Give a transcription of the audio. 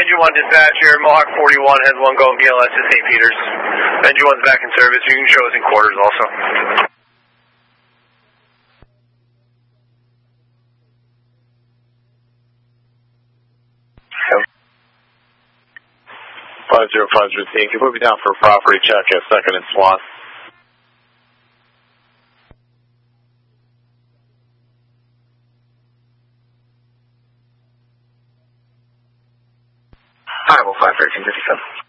Engine 1 dispatcher, Mohawk 41 has one going BLS to St. Peter's. Engine 1's back in service. You can show us in quarters also. Okay. 505 routine. Can you put me down for a property check at 2nd and Swan? Arrival 51357.